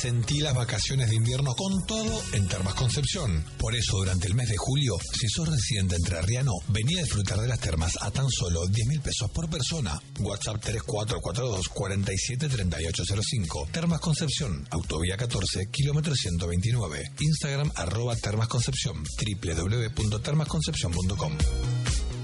Sentí las vacaciones de invierno con todo en Termas Concepción. Por eso, durante el mes de julio, si sos residente entrerriano, vení a disfrutar de las termas a tan solo 10.000 pesos por persona. WhatsApp 3442-473805. Termas Concepción, Autovía 14, kilómetro 129. Instagram @Termas Concepción, www.termasconcepcion.com.